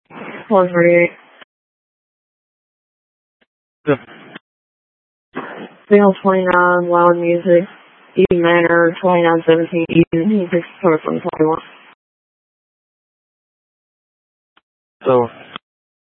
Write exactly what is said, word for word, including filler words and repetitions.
one forty-eight. Good. Veil twenty-nine, Loud Music, Eden Manor, twenty-nine seventeen, Eden, he takes the from twenty-one. So,